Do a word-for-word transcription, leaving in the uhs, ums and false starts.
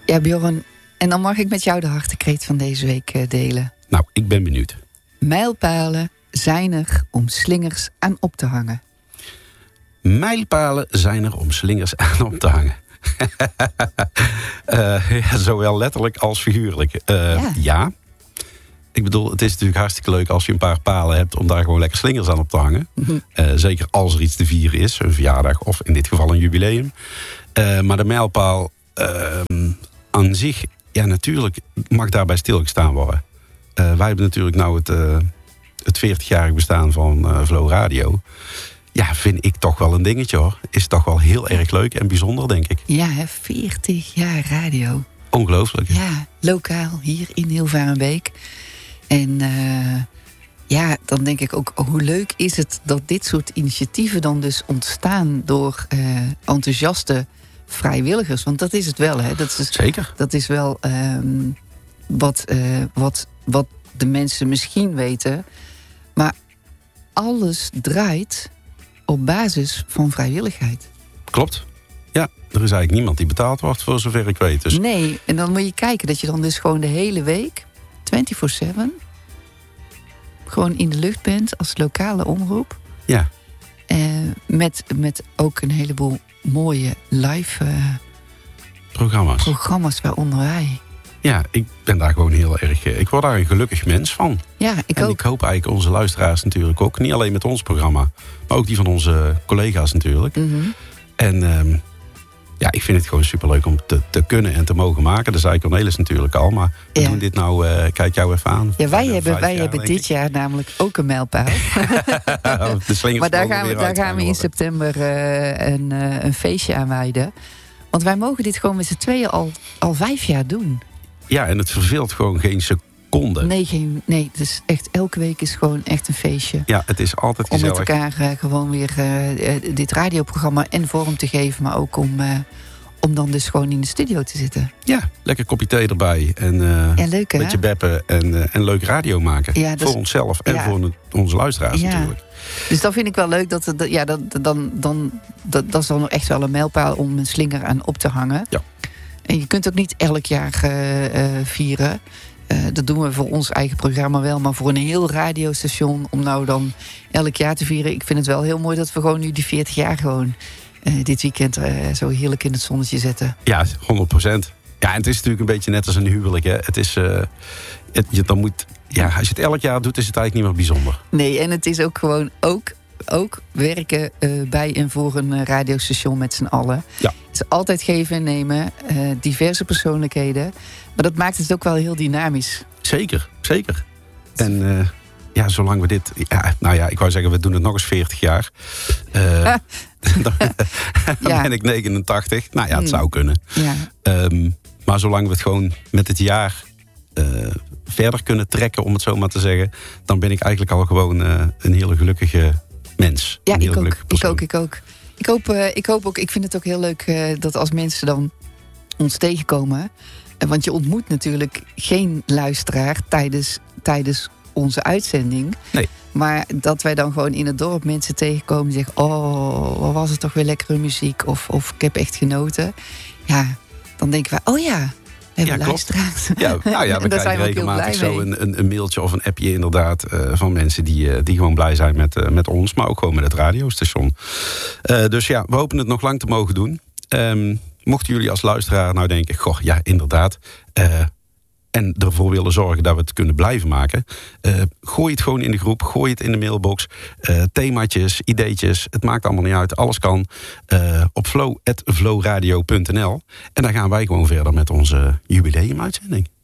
Ja, Bjorn, en dan mag ik met jou de hartekreet van deze week uh, delen. Nou, ik ben benieuwd. Mijlpalen zijn er om slingers aan op te hangen. Mijlpalen zijn er om slingers aan op te hangen. uh, ja, zowel letterlijk als figuurlijk. Uh, ja. ja. Ik bedoel, het is natuurlijk hartstikke leuk als je een paar palen hebt om daar gewoon lekker slingers aan op te hangen. Mm-hmm. Uh, zeker als er iets te vieren is, een verjaardag of in dit geval een jubileum. Uh, maar de mijlpaal uh, aan zich, ja natuurlijk mag daarbij stilgestaan worden. Uh, wij hebben natuurlijk nou het, uh, het veertigjarig bestaan van uh, Flow Radio. Ja, vind ik toch wel een dingetje hoor. Is toch wel heel erg leuk en bijzonder, denk ik. Ja, hè, veertig jaar radio. Ongelooflijk. Ja, lokaal hier in Hilvarenbeek. En uh, ja, dan denk ik ook, hoe leuk is het dat dit soort initiatieven dan dus ontstaan door uh, enthousiaste vrijwilligers. Want dat is het wel, hè? Dat is, Zeker. Dat is wel um, wat, uh, wat, wat de mensen misschien weten. Maar alles draait op basis van vrijwilligheid. Klopt. Ja, er is eigenlijk niemand die betaald wordt, voor zover ik weet. Dus... Nee, en dan moet je kijken dat je dan dus gewoon de hele week, vierentwintig zeven, gewoon in de lucht bent als lokale omroep. Ja. Uh, met, met ook een heleboel mooie live uh, programma's. programma's, waaronder wij. Ja, ik ben daar gewoon heel erg... Ik word daar een gelukkig mens van. Ja, ik en ook. ik hoop eigenlijk onze luisteraars natuurlijk ook. Niet alleen met ons programma, maar ook die van onze collega's natuurlijk. Mm-hmm. En um, ja, ik vind het gewoon superleuk om te, te kunnen en te mogen maken. Dat zei ik Cornelis natuurlijk al. Maar we ja. doen dit nou, uh, kijk jou even aan. Ja, wij hebben, wij jaar, hebben dit jaar namelijk ook een mijlpaal. Maar daar gaan we, daar gaan we in september uh, een, uh, een feestje aan wijden. Want wij mogen dit gewoon met z'n tweeën al, al vijf jaar doen. Ja, en het verveelt gewoon geen seconde. Nee, geen, nee, dus echt elke week is gewoon echt een feestje. Ja, het is altijd gezellig. Om met elkaar uh, gewoon weer uh, dit radioprogramma en vorm te geven. Maar ook om, uh, om dan dus gewoon in de studio te zitten. Ja, lekker kopje thee erbij. En uh, ja, leuk, hè? een beetje beppen en, uh, en leuk radio maken. Ja, voor is, onszelf en ja. voor onze luisteraars ja. natuurlijk. Dus dat vind ik wel leuk. Dat, dat, ja, dat, dan, dan, dat, dat is dan echt wel een mijlpaal om een slinger aan op te hangen. Ja. En je kunt ook niet elk jaar uh, uh, vieren. Uh, dat doen we voor ons eigen programma wel. Maar voor een heel radiostation om nou dan elk jaar te vieren. Ik vind het wel heel mooi dat we gewoon nu die veertig jaar gewoon uh, dit weekend uh, zo heerlijk in het zonnetje zetten. Ja, honderd procent. Ja, en het is natuurlijk een beetje net als een huwelijk. Hè. Het is, uh, het, je, dan moet, ja, als je het elk jaar doet, is het eigenlijk niet meer bijzonder. Nee, en het is ook gewoon ook, ook werken uh, bij en voor een uh, radiostation met z'n allen. Ja. Het is altijd geven en nemen, uh, diverse persoonlijkheden. Maar dat maakt het ook wel heel dynamisch. Zeker, zeker. En uh, ja, zolang we dit... Ja, nou ja, ik wou zeggen, we doen het nog eens veertig jaar. Uh, ah. dan dan ja. ben ik negenentachtig. Nou ja, het zou kunnen. Ja. Um, maar zolang we het gewoon met het jaar uh, verder kunnen trekken, om het zo maar te zeggen, dan ben ik eigenlijk al gewoon uh, een hele gelukkige mens. Ja, een ik ook, ik ook, ik ook. Ik hoop, uh, ik hoop ook, ik vind het ook heel leuk uh, dat als mensen dan ons tegenkomen. Uh, want je ontmoet natuurlijk geen luisteraar tijdens, tijdens onze uitzending. Nee. Maar dat wij dan gewoon in het dorp mensen tegenkomen en zeggen, oh, wat was het toch weer lekkere muziek. Of, of ik heb echt genoten. Ja, dan denken wij, oh ja, we hebben ja, luisteraars. Ja, nou ja, we krijgen regelmatig zo een, een, een mailtje of een appje inderdaad uh, van mensen die, uh, die gewoon blij zijn met, uh, met ons, maar ook gewoon met het radiostation. Uh, dus ja, we hopen het nog lang te mogen doen. Um, mochten jullie als luisteraar nou denken, goh, ja, inderdaad, uh, en ervoor willen zorgen dat we het kunnen blijven maken, Uh, gooi het gewoon in de groep, gooi het in de mailbox. Uh, themaatjes, ideetjes, het maakt allemaal niet uit. Alles kan uh, op flow at flowradio punt n l. En dan gaan wij gewoon verder met onze jubileumuitzending.